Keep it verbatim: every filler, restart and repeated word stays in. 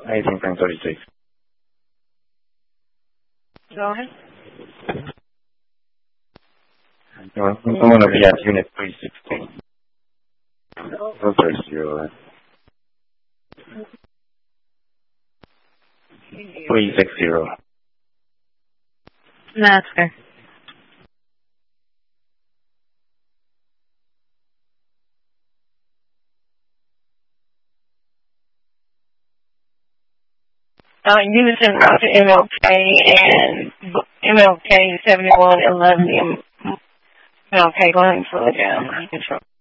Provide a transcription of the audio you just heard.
Anything from thirty-six. Go ahead. I'm going to be at unit three sixteen. Go first, zero. three sixty. That's fair. Uh, Unison Roger M L K and M L K seventy-one eleven M L K going further down. Control.